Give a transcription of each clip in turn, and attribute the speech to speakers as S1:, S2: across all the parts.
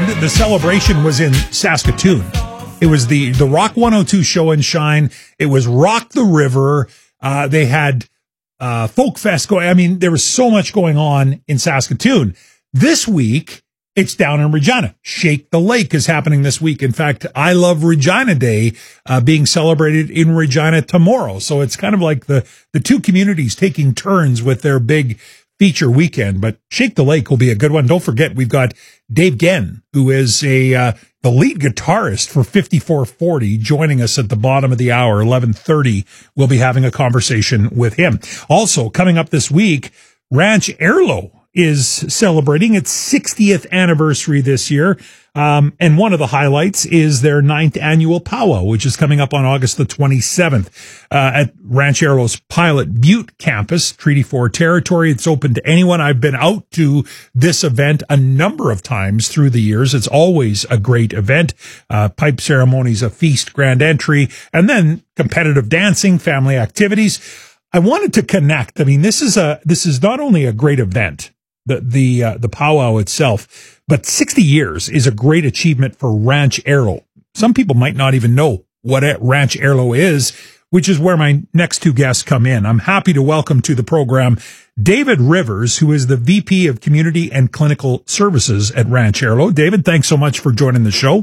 S1: the celebration was in Saskatoon. It was the Rock 102 Show and Shine. It was Rock the River. They had Folk Fest going. I mean, there was so much going on in Saskatoon. This week, it's down in Regina. Shake the Lake is happening this week. In fact, I Love Regina Day being celebrated in Regina tomorrow. So it's kind of like the two communities taking turns with their big feature weekend. But Shake the Lake will be a good one. Don't forget, we've got Dave Genn, who is the lead guitarist for 5440, joining us at the bottom of the hour, 11:30. We'll be having a conversation with him. Also, coming up this week, Ranch Airlo is celebrating its 60th anniversary this year. And one of the highlights is their 9th annual powwow, which is coming up on August the 27th, at Ranch Airlo's Pilot Butte campus, Treaty 4 territory. It's open to anyone. I've been out to this event a number of times through the years. It's always a great event. Pipe ceremonies, a feast, grand entry, and then competitive dancing, family activities. I wanted to connect. I mean, this is not only a great event, the powwow itself, but 60 years is a great achievement for Ranch Airlo. Some people might not even know what Ranch Airlo is, which is where my next two guests come in. I'm happy to welcome to the program David Rivers, who is the VP of Community and Clinical Services at Ranch Airlo. David, thanks so much for joining the show.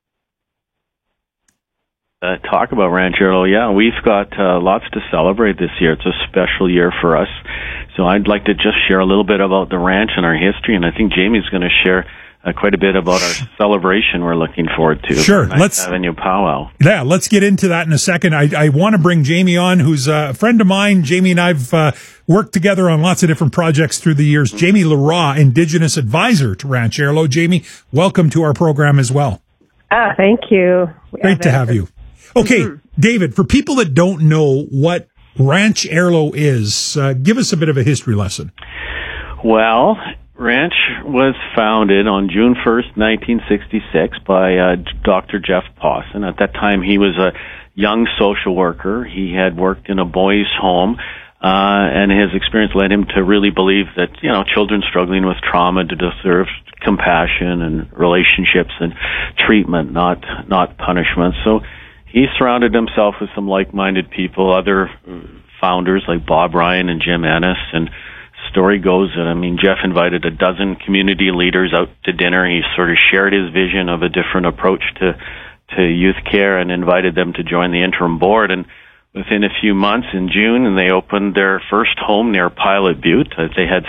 S2: Talk about Ranch Airlo. Yeah, we've got lots to celebrate this year. It's a special year for us. So I'd like to just share a little bit about the ranch and our history, and I think Jamie's going to share quite a bit about our celebration we're looking forward to.
S1: Sure.
S2: Let's have a new powwow.
S1: Yeah, let's get into that in a second. I want to bring Jamie on, who's a friend of mine. Jamie and I've worked together on lots of different projects through the years. Jamie Leroy, Indigenous Advisor to Ranch Airlo. Jamie, welcome to our program as well.
S3: Thank you.
S1: Great to have you. Okay, David, for people that don't know what Ranch Airlo is, give us a bit of a history lesson.
S2: Well, Ranch was founded on June 1st, 1966 by Dr. Jeff Pawson. At that time, he was a young social worker. He had worked in a boys' home, and his experience led him to really believe that, children struggling with trauma deserve compassion and relationships and treatment, not punishment. So he surrounded himself with some like-minded people, other founders like Bob Ryan and Jim Ennis, and story goes that, Jeff invited a dozen community leaders out to dinner. He sort of shared his vision of a different approach to youth care and invited them to join the interim board. And within a few months, in June, and they opened their first home near Pilot Butte. They had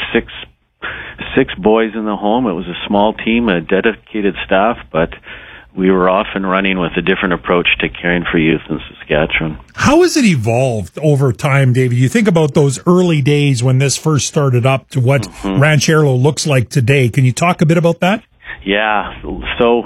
S2: six boys in the home. It was a small team, a dedicated staff, but we were off and running with a different approach to caring for youth in Saskatchewan.
S1: How has it evolved over time, David? You think about those early days when this first started up to what Ranch Airlo looks like today. Can you talk a bit about that?
S2: Yeah. So,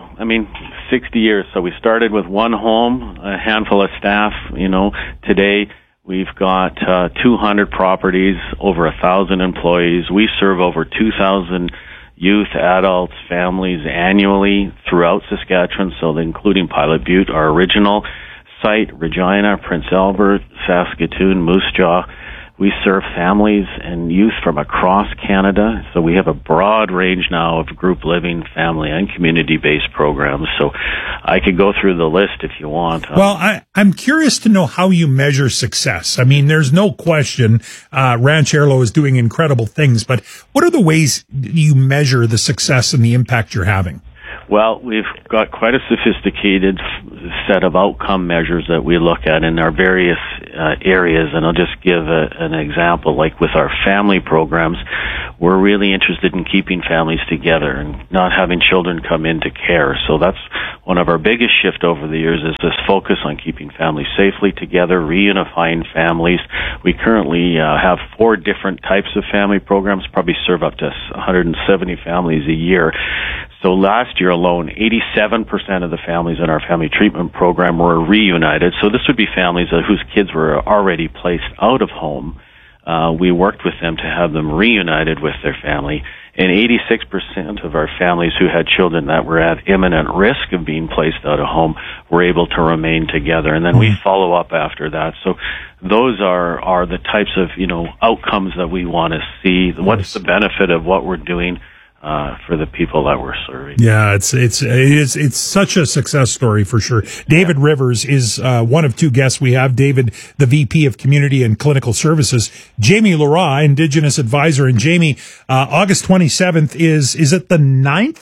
S2: 60 years. So we started with one home, a handful of staff. Today we've got 200 properties, over 1,000 employees. We serve over 2,000 youth, adults, families annually throughout Saskatchewan, so including Pilot Butte, our original site, Regina, Prince Albert, Saskatoon, Moose Jaw. We serve families and youth from across Canada, so we have a broad range now of group living, family, and community-based programs. So I could go through the list if you want.
S1: Well, I'm curious to know how you measure success. There's no question Ranch Airlo is doing incredible things, but what are the ways you measure the success and the impact you're having?
S2: Well, we've got quite a sophisticated set of outcome measures that we look at in our various areas, and I'll just give an example. Like with our family programs, we're really interested in keeping families together and not having children come into care. So that's one of our biggest shift over the years, is this focus on keeping families safely together, reunifying families. We currently have 4 different types of family programs, probably serve up to 170 families a year. So last year alone, 87% of the families in our family treatment program were reunited. So this would be families whose kids were already placed out of home. We worked with them to have them reunited with their family. And 86% of our families who had children that were at imminent risk of being placed out of home were able to remain together. And then we follow up after that. So those are the types of, outcomes that we want to see. What's the benefit of what we're doing? for the people that we're serving.
S1: Yeah, it's such a success story for sure. David Rivers is one of two guests we have. David, the VP of Community and Clinical Services. Jamie Leroy, Indigenous Advisor. And Jamie, August 27th is it the 9th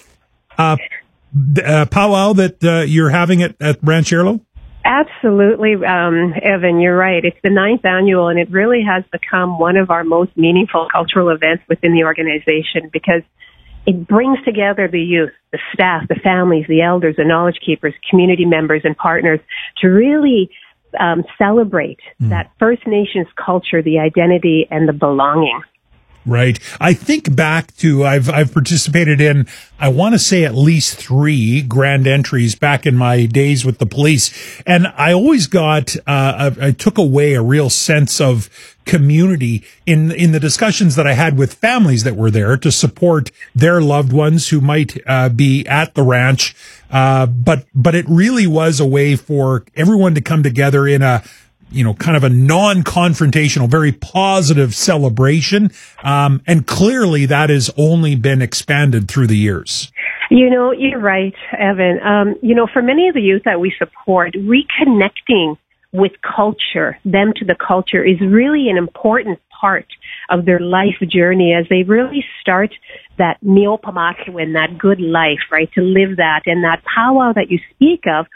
S1: powwow that you're having at Ranch Airlo?
S3: Absolutely, Evan, you're right. It's the 9th annual, and it really has become one of our most meaningful cultural events within the organization because it brings together the youth, the staff, the families, the elders, the knowledge keepers, community members, and partners to really celebrate that First Nations culture, the identity, and the belonging.
S1: Right. I think back to, I've participated in, I want to say at least 3 grand entries back in my days with the police. And I always got, I took away a real sense of community in the discussions that I had with families that were there to support their loved ones who might, be at the ranch. But it really was a way for everyone to come together in a, kind of a non-confrontational, very positive celebration. And clearly that has only been expanded through the years.
S3: You're right, Evan. For many of the youth that we support, reconnecting with culture, them to the culture, is really an important part of their life journey as they really start that neopamakwin, that good life, right, to live that. And that powwow that you speak of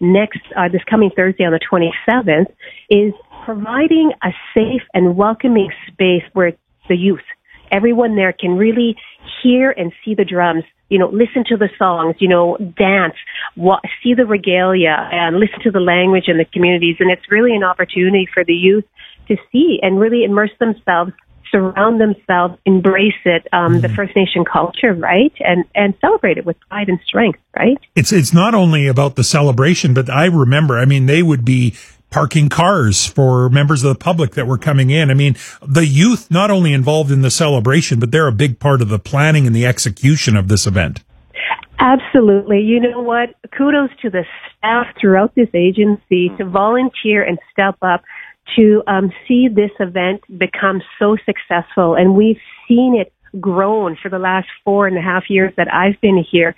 S3: this coming Thursday on the 27th is providing a safe and welcoming space where the youth, everyone there can really hear and see the drums, listen to the songs, dance, see the regalia and listen to the language in the communities. And it's really an opportunity for the youth to see and really immerse themselves, surround themselves, embrace it, the First Nation culture, right? And celebrate it with pride and strength, right?
S1: It's not only about the celebration, but I remember, they would be parking cars for members of the public that were coming in. The youth not only involved in the celebration, but they're a big part of the planning and the execution of this event.
S3: Absolutely. You know what? Kudos to the staff throughout this agency to volunteer and step up to see this event become so successful. And we've seen it grown for the last 4.5 years that I've been here.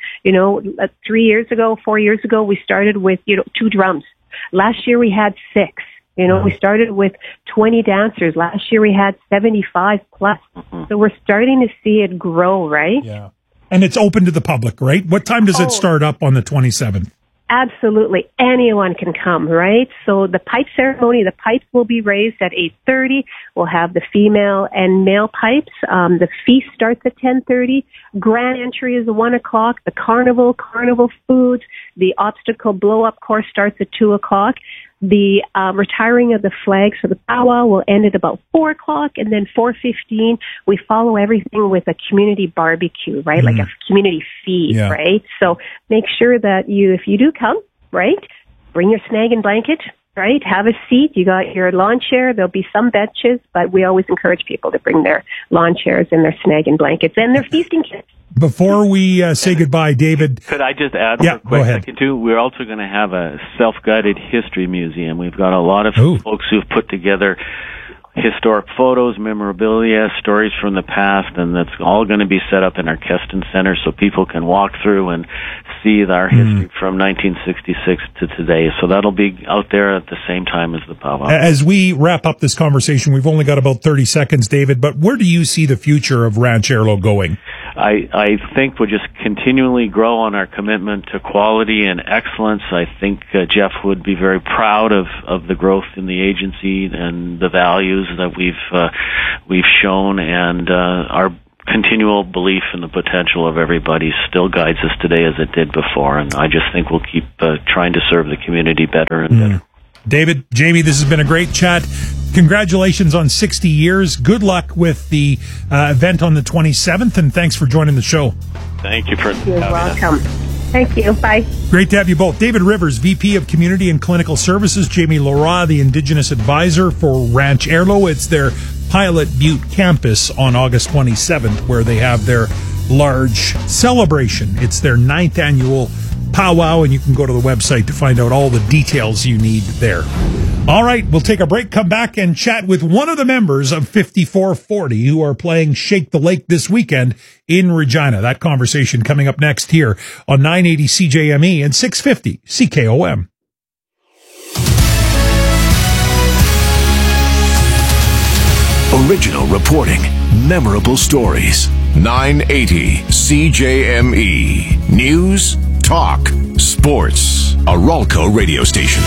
S3: 4 years ago, we started with, 2 drums. Last year we had 6. We started with 20 dancers. Last year we had 75 plus. So we're starting to see it grow, right?
S1: Yeah. And it's open to the public, right? What time does it start up on the 27th?
S3: Absolutely. Anyone can come, right? So the pipe ceremony, the pipes will be raised at 8:30. We'll have the female and male pipes. The feast starts at 10:30. Grand entry is at 1 o'clock. The carnival foods, the obstacle blow-up course starts at 2 o'clock. The retiring of the flags for the powwow will end at about 4 o'clock, and then 4:15 we follow everything with a community barbecue, right? Like a community feed, right? So make sure that if you do come, right, bring your snag and blanket, right? Have a seat. You got your lawn chair. There'll be some benches, but we always encourage people to bring their lawn chairs and their snag and blankets and their feasting kits.
S1: Before we say goodbye, David.
S2: Could I just add
S1: a
S2: quick second, too? We're also going to have a self-guided history museum. We've got a lot of folks who've put together historic photos, memorabilia, stories from the past, and that's all going to be set up in our Keston Center so people can walk through and see our history from 1966 to today. So that'll be out there at the same time as the powwow.
S1: As we wrap up this conversation, we've only got about 30 seconds, David, but where do you see the future of Ranch Airlo going?
S2: I think we'll just continually grow on our commitment to quality and excellence. I think Jeff would be very proud of the growth in the agency and the values that we've shown, and our continual belief in the potential of everybody still guides us today as it did before. And I just think we'll keep trying to serve the community better and better.
S1: David, Jamie, this has been a great chat. Congratulations on 60 years. Good luck with the event on the 27th, and thanks for joining the show.
S2: Thank you for
S3: You're welcome. Thank you. Bye.
S1: Great to have you both. David Rivers, VP of Community and Clinical Services. Jamie Leroy, the Indigenous Advisor for Ranch Airlo. It's their Pilot Butte campus on August 27th, where they have their large celebration. It's their 9th annual powwow, and you can go to the website to find out all the details you need there. All right, we'll take a break, come back, and chat with one of the members of 5440 who are playing Shake the Lake this weekend in Regina. That conversation coming up next here on 980 CJME and 650 CKOM.
S4: Original reporting, memorable stories. 980 CJME. News, talk, sports. A Ralco radio station.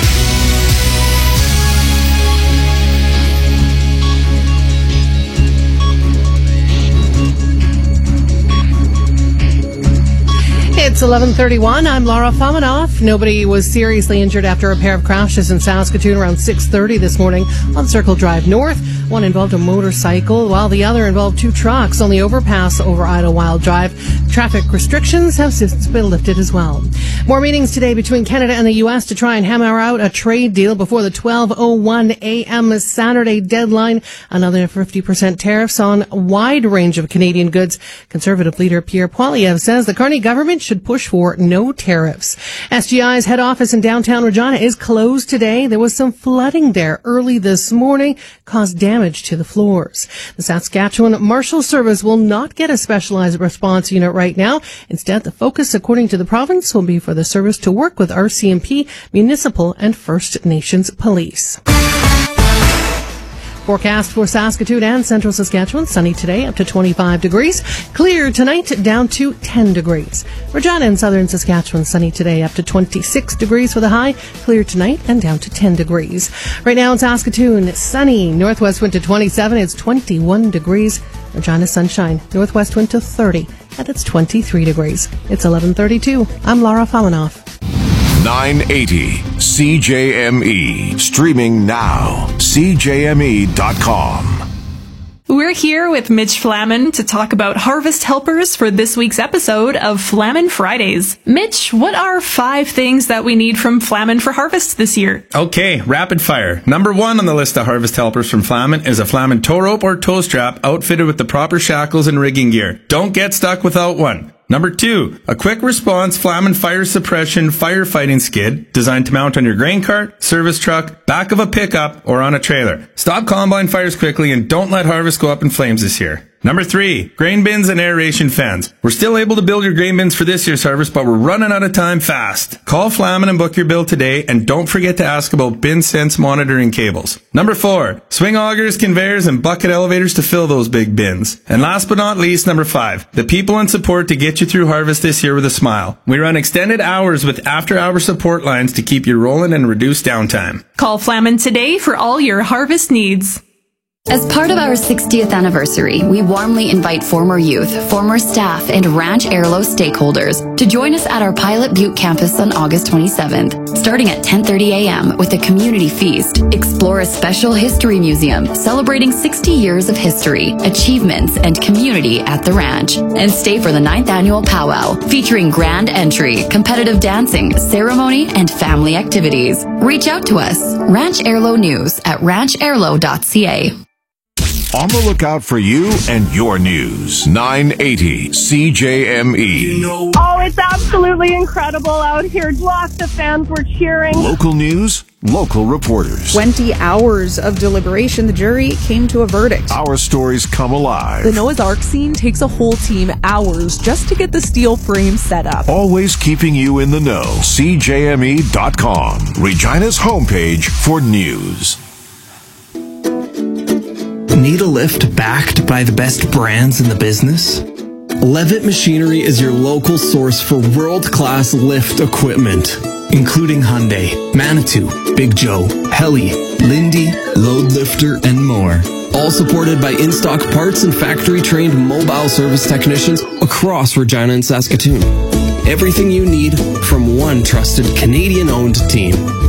S5: It's 11:31. I'm Laura Famanoff. Nobody was seriously injured after a pair of crashes in Saskatoon around 6:30 this morning on Circle Drive North. One involved a motorcycle, while the other involved two trucks on the overpass over Idlewild Drive. Traffic restrictions have since been lifted as well. More meetings today between Canada and the U.S. to try and hammer out a trade deal before the 12:01 a.m. Saturday deadline. Another 50% tariffs on a wide range of Canadian goods. Conservative leader Pierre Poilievre says the Carney government should push for no tariffs. SGI's head office in downtown Regina is closed today. There was some flooding there early this morning, caused damage to the floors. The Saskatchewan Marshal Service will not get a specialized response unit right now. Instead, the focus, according to the province, will be for the service to work with RCMP, municipal, and First Nations police. Forecast for Saskatoon and central Saskatchewan. Sunny today, up to 25 degrees. Clear tonight, down to 10 degrees. Regina and southern Saskatchewan, sunny today, up to 26 degrees for the high. Clear tonight and down to 10 degrees. Right now in Saskatoon, it's sunny. Northwest wind to 27, it's 21 degrees. Regina sunshine. Northwest wind to 30, and it's 23 degrees. It's 11:32. I'm Laura Famanoff.
S4: 980 CJME. Streaming now. CJME.com.
S6: We're here with Mitch Flaman to talk about harvest helpers for this week's episode of Flaman Fridays. Mitch, what are 5 things that we need from Flaman for harvest this year?
S7: Okay, rapid fire. Number 1 on the list of harvest helpers from Flaman is a Flaman tow rope or tow strap outfitted with the proper shackles and rigging gear. Don't get stuck without one. Number 2, a quick response Flaman fire suppression firefighting skid designed to mount on your grain cart, service truck, back of a pickup, or on a trailer. Stop combine fires quickly and don't let harvest go up in flames this year. Number 3, grain bins and aeration fans. We're still able to build your grain bins for this year's harvest, but we're running out of time fast. Call Flaman and book your bill today, and don't forget to ask about bin sense monitoring cables. Number 4, swing augers, conveyors, and bucket elevators to fill those big bins. And last but not least, number 5, the people and support to get you through harvest this year with a smile. We run extended hours with after-hour support lines to keep you rolling and reduce downtime.
S6: Call Flaman today for all your harvest needs.
S8: As part of our 60th anniversary, we warmly invite former youth, former staff, and Ranch Airlo stakeholders to join us at our Pilot Butte campus on August 27th, starting at 10:30 a.m. with a community feast. Explore a special history museum celebrating 60 years of history, achievements, and community at the ranch. And stay for the 9th annual powwow, featuring grand entry, competitive dancing, ceremony, and family activities. Reach out to us, Ranch Airlo News at ranchairlo.ca.
S4: On the lookout for you and your news. 980 CJME.
S9: Oh, it's absolutely incredible out here. Lots of fans were cheering.
S4: Local news, local reporters.
S10: 20 hours of deliberation, the jury came to a verdict.
S4: Our stories come alive.
S11: The Noah's Ark scene takes a whole team hours just to get the steel frame set up.
S4: Always keeping you in the know. CJME.com. Regina's homepage for news.
S12: Need a lift backed by the best brands in the business? Levitt Machinery is your local source for world-class lift equipment, including Hyundai, Manitou, Big Joe, Heli, Lindy, Load Lifter, and more. All supported by in-stock parts and factory-trained mobile service technicians across Regina and Saskatoon. Everything you need from one trusted Canadian-owned team.